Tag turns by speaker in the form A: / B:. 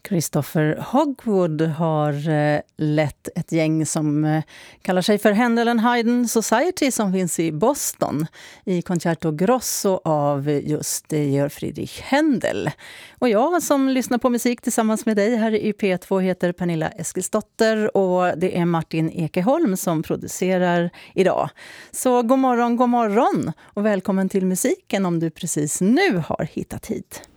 A: Christopher Hogwood har lett ett gäng som kallar sig för Händel and Haydn Society som finns i Boston i Concerto Grosso av just Georg Friedrich Händel. Och jag som lyssnar på musik tillsammans med dig här i P2 heter Pernilla Eskilsdotter och det är Martin Ekeholm som producerar idag. Så god morgon och välkommen till musiken om du precis nu har hittat hit.